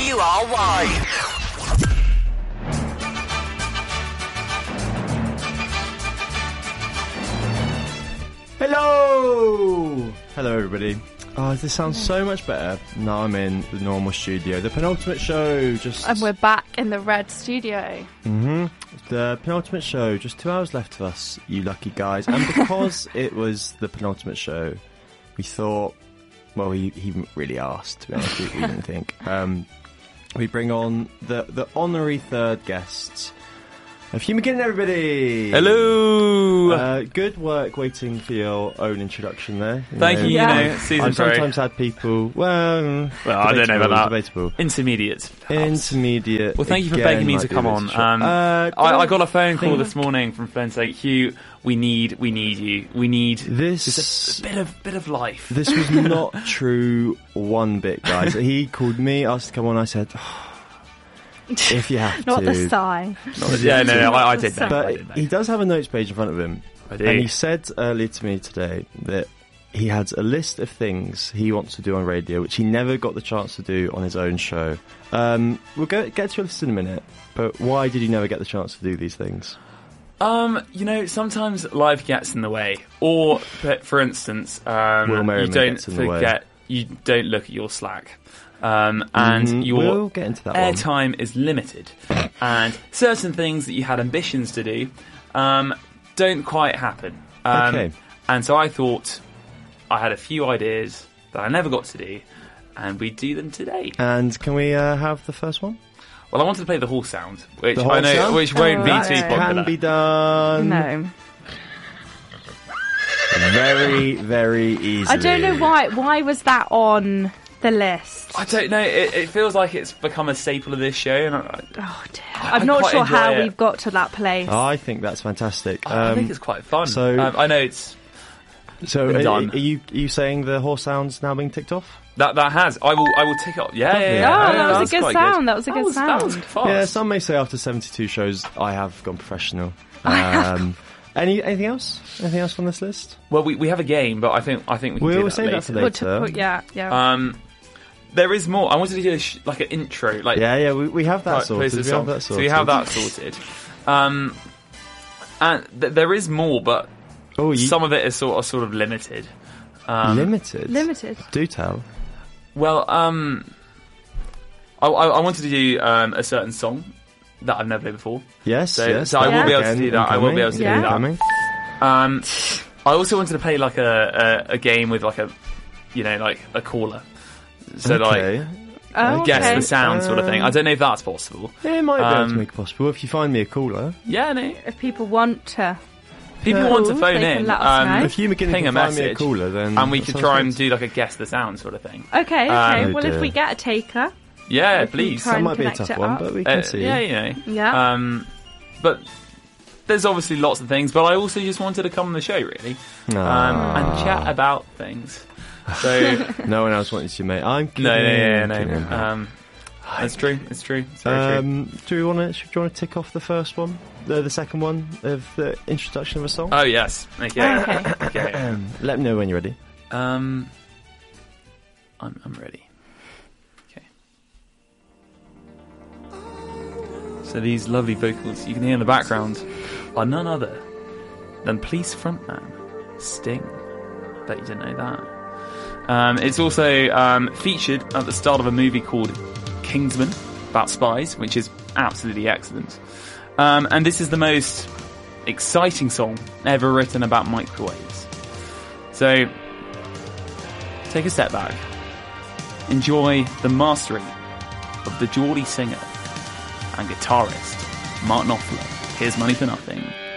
WRY. Hello! Hello, everybody. Oh, this sounds so much better now I'm in the normal studio. The penultimate show just... And we're back in the red studio. The penultimate show, just 2 hours left of us, you lucky guys. And because it was the penultimate show, we thought... Well, he really asked, to be honest. We didn't think. We bring on the honorary third guests of Hugh McGinnon, everybody! Hello! Good work waiting for your own introduction there. Thank you, season I've 3. sometimes had people, well I don't know about that. Debatable. Intermediate. Intermediate. Well, thank you for begging me to come on. I got a phone call this morning from friends saying, Hugh, we need you. We need this a bit of life. This was not true one bit, guys. He called me, asked to come on, I said... If you have Not to. the sigh. I did that. But he does have a notes page in front of him. I do. And he said earlier to me today that he had a list of things he wants to do on radio, which he never got the chance to do on his own show. We'll get to your list in a minute, but why did he never get the chance to do these things? Sometimes life gets in the way. Or, for instance, you don't look at your Slack. And your get into that airtime is limited, and certain things that you had ambitions to do don't quite happen. Okay. And so I thought I had a few ideas that I never got to do, and we'd do them today. And can we have the first one? Well, I wanted to play the horse sound, which The horse I know, sound? which won't be too popular. Can be done. No. Very, very easy. I don't know why. Why was that on the list? I don't know. It feels like it's become a staple of this show. And Oh dear. I'm not quite sure how enjoy it. we've got to that place. I think that's fantastic. I think it's quite fun. so- I know it's So been done. are you saying the horse sound's now being ticked off? that has. I will tick it up. Yeah. Oh, that was that's a good quite sound. That was a good sound. That was fast. Yeah, some may say after 72 shows I have gone professional. Anything else? Anything else on this list? Well, we have a game, but I think we can do We'll that save later. that for later. Yeah. There is more. I wanted to do like an intro. Like Yeah, we have that right, sorted. plays the We have song. that So sorted. we have that sorted. And there is more, but some of it is sort of limited. Limited? Do tell. Well, I wanted to do a certain song that I've never played before. Yes, So yes. I will be able to do that. I will be able to do that. Incoming. I also wanted to play like a game with like a caller. So Okay. guess the sound sort of thing. I don't know if that's possible. Yeah, it might be able to make it possible if you find me a caller. Yeah, no. If people want to, People want to phone they in. can let us know. If Hugh McGinnon Ping can a find me a message, caller, then and we that could sounds try good. and do like a guess the sound sort of thing. Okay. Oh Well, dear. if we get a taker, Yeah, We can please. try That and might be a connect tough it one, up. but we can see. Yeah, you know. yeah. But there's obviously lots of things, but I also just wanted to come on the show, really, and chat about things. So No one else wanted you, mate. I'm kidding. no. It's true. It's true. It's very true. Do you want to tick off the first one, the second one of the introduction of a song? Oh yes. Okay. Okay. Let me know when you're ready. I'm ready. Okay. So these lovely vocals you can hear in the background are none other than Police frontman Sting. Bet you didn't know that. It's also featured at the start of a movie called Kingsman about spies, which is absolutely excellent. And this is the most exciting song ever written about microwaves. So take a step back. Enjoy the mastering of the Geordie singer and guitarist Martin Knopfler. Here's Money for Nothing.